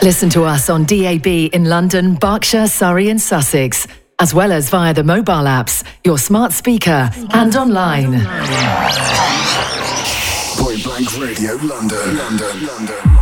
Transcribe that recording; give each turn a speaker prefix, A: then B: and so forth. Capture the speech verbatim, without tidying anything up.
A: Listen to us on D A B in London, Berkshire, Surrey and Sussex, as well as via the mobile apps, your smart speaker and online.
B: Point Blank Radio, London, London, London.